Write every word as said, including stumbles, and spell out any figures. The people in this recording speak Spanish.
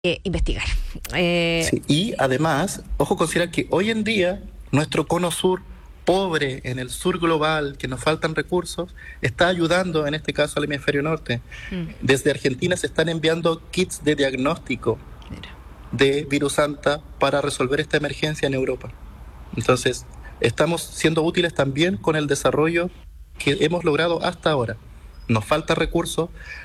eh, investigar. Eh, Sí, y además, ojo, considerar que hoy en día nuestro cono sur, pobre en el sur global, que nos faltan recursos, está ayudando en este caso al hemisferio norte. mm, Desde Argentina se están enviando kits de diagnóstico mira. de virus Santa para resolver esta emergencia en Europa. Entonces, estamos siendo útiles también con el desarrollo que hemos logrado hasta ahora. Nos falta recursos,